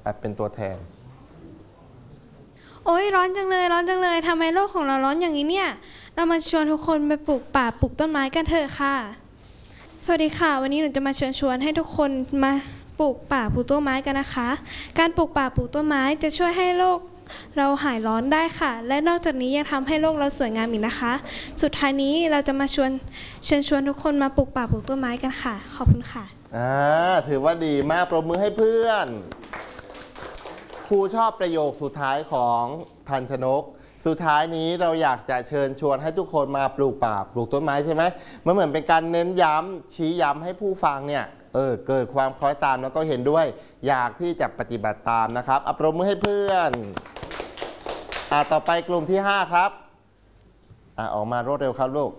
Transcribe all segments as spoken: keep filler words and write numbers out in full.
เป็นตัวแทนโอ๊ยร้อนจังเลยร้อนจังเลยทำไมโลกของเราร้อนอย่างนี้เนี่ยเรามาชวนทุกคนไปปลูกป่าปลูกต้นไม้กันเถอะค่ะสวัสดีค่ะวันนี้หนูจะมาเชิญชวนให้ทุกคนมาปลูกป่าปลูกต้นไม้กันนะคะการปลูกป่าปลูกต้นไม้จะช่วยให้โลกเราหายร้อนได้ค่ะและนอกจากนี้ยังทำให้โลกเราสวยงามอีกนะคะสุดท้ายนี้เราจะมาชวนเชิญชวนทุกคนมาปลูกป่าปลูกต้นไม้กันค่ะขอบคุณค่ะอ่าถือว่าดีมากปรบมือให้เพื่อนครูชอบประโยคสุดท้ายของทันชนกสุดท้ายนี้เราอยากจะเชิญชวนให้ทุกคนมาปลูกป่าปลูกต้นไม้ใช่ไหมมันเหมือนเป็นการเน้นย้ำชี้ย้ำให้ผู้ฟังเนี่ยเออเกิดความคล้อยตามแล้วก็เห็นด้วยอยากที่จะปฏิบัติตามนะครับปรบมือให้เพื่อนอ่าต่อไปกลุ่มที่ห้าครับอ่าออกมารวดเร็วครับลูก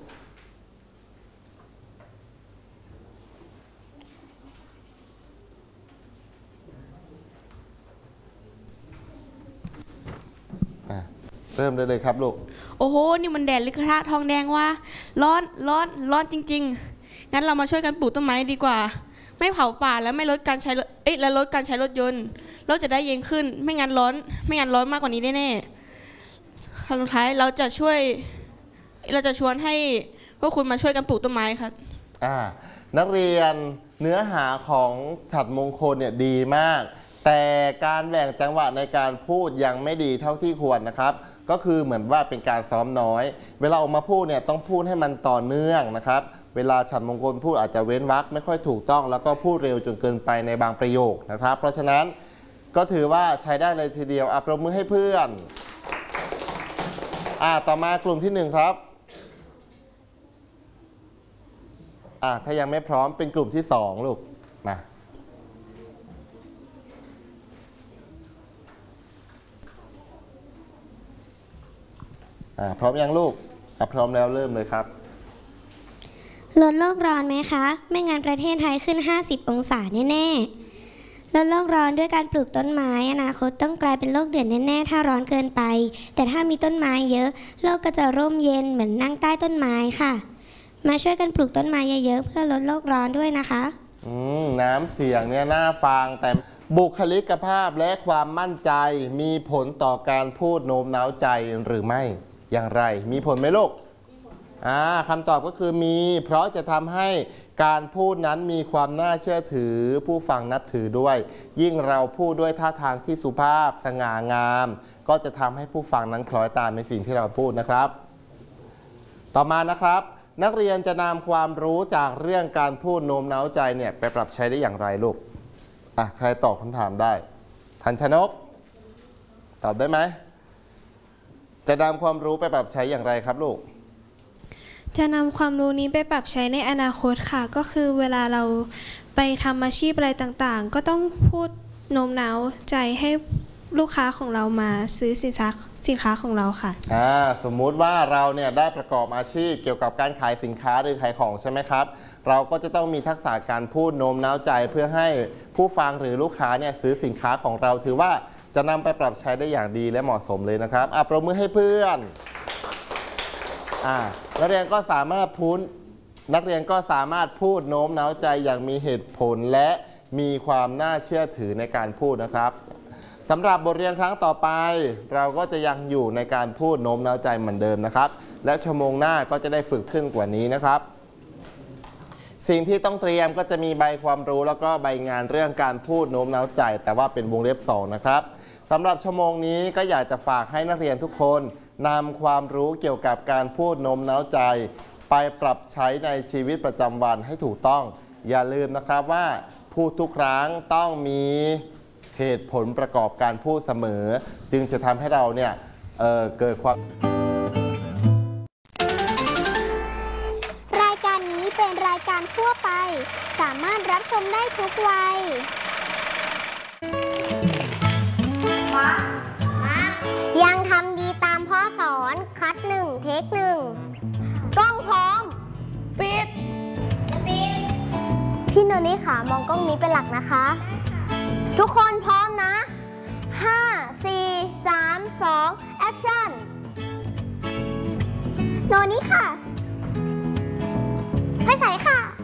เริ่มได้เลยครับลูกโอ้โหนี่มันแดดหรือกระทะทองแดงวะร้อนร้อนร้อนจริงๆงั้นเรามาช่วยกันปลูกต้นไม้ดีกว่าไม่เผาป่าแล้วไม่ลดการใช้เอ๊ะและลดการใช้รถยนต์เราจะได้เย็นขึ้นไม่งั้นร้อนไม่งั้นร้อนมากกว่านี้แน่ๆครั้งสุดท้ายเราจะช่วยเราจะชวนให้พวกคุณมาช่วยกันปลูกต้นไม้ครับอ่านักเรียนเนื้อหาของฉัตรมงคลเนี่ยดีมากแต่การแบ่งจังหวะในการพูดยังไม่ดีเท่าที่ควรนะครับก็คือเหมือนว่าเป็นการซ้อมน้อยเวลาออกมาพูดเนี่ยต้องพูดให้มันต่อเนื่องนะครับเวลาฉัตรมงคลพูดอาจจะเว้นวรรคไม่ค่อยถูกต้องแล้วก็พูดเร็วจนเกินไปในบางประโยคนะครับเพราะฉะนั้นก็ถือว่าใช้ได้เลยทีเดียวอ่ะปรบมือให้เพื่อนอ่ะต่อมากลุ่มที่หนึ่งครับอ่ะถ้ายังไม่พร้อมเป็นกลุ่มที่สองลูกมาอ่าพร้อมยังลูกอ่ะพร้อมแล้วเริ่มเลยครับลดโลกร้อนไหมคะไม่งั้นประเทศไทยขึ้นห้าสิบองศาแน่ๆลดโลกร้อนด้วยการปลูกต้นไม้อนาคตต้องกลายเป็นโลกเดือดแน่ๆถ้าร้อนเกินไปแต่ถ้ามีต้นไม้เยอะโลกก็จะร่มเย็นเหมือนนั่งใต้ต้นไม้ค่ะมาช่วยกันปลูกต้นไม้เยอะๆเพื่อลดโลกร้อนด้วยนะคะอืมน้ำเสียงเนี่ยน่าฟังแต่บุคลิกภาพและความมั่นใจมีผลต่อการพูดโน้มน้าวใจหรือไม่อย่างไรมีผลไหมลูกอ่าคำตอบก็คือมีเพราะจะทำให้การพูดนั้นมีความน่าเชื่อถือผู้ฟังนับถือด้วยยิ่งเราพูดด้วยท่าทางที่สุภาพสง่างามก็จะทำให้ผู้ฟังนั้นคล้อยตามในสิ่งที่เราพูดนะครับต่อมานะครับนักเรียนจะนำความรู้จากเรื่องการพูดโน้มน้าวใจเนี่ยไปปรับใช้ได้อย่างไรลูกอ่ะใครตอบคำถามได้ทันชนกตอบได้ไหมจะนำความรู้ไปปรับใช้อย่างไรครับลูกจะนำความรู้นี้ไปปรับใช้ในอนาคตค่ะก็คือเวลาเราไปทำอาชีพอะไรต่างๆก็ต้องพูดโน้มน้าวใจให้ลูกค้าของเรามาซื้อสินค้าสินค้าของเราค่ะอ่าสมมุติว่าเราเนี่ยได้ประกอบอาชีพเกี่ยวกับการขายสินค้าหรือขายของใช่ไหมครับเราก็จะต้องมีทักษะการพูดโน้มน้าวใจเพื่อให้ผู้ฟังหรือลูกค้าเนี่ยซื้อสินค้าของเราถือว่าจะนำไปปรับใช้ได้อย่างดีและเหมาะสมเลยนะครับอ่ะปรบมือให้เพื่อนอ่านักเรียนก็สามารถพูดนักเรียนก็สามารถพูดโน้มน้าวใจอย่างมีเหตุผลและมีความน่าเชื่อถือในการพูดนะครับสำหรับบทเรียนครั้งต่อไปเราก็จะยังอยู่ในการพูดโน้มน้าวใจเหมือนเดิมนะครับและชั่วโมงหน้าก็จะได้ฝึกขึ้นกว่านี้นะครับสิ่งที่ต้องเตรียมก็จะมีใบความรู้แล้วก็ใบงานเรื่องการพูดโน้มน้าวใจแต่ว่าเป็นวงเล็บสองนะครับสำหรับชั่วโมงนี้ก็อยากจะฝากให้นักเรียนทุกคนนำความรู้เกี่ยวกับการพูดโน้มน้าวใจไปปรับใช้ในชีวิตประจำวันให้ถูกต้องอย่าลืมนะครับว่าพูดทุกครั้งต้องมีเหตุผลประกอบการพูดเสมอจึงจะทำให้เราเนี่ย เอ่อ เกิดความรายการนี้เป็นรายการทั่วไปสามารถรับชมได้ทุกวัยยังทำดีตามพ่อสอนคัดหนึ่งเทคหนึ่งกล้องพร้อมปิดพี่โนนี่ค่ะมองกล้องนี้เป็นหลักนะคะทุกคนพร้อมนะห้า สี่ สาม สอง แอคชั่นโนนี่ค่ะให้ใส่ค่ะ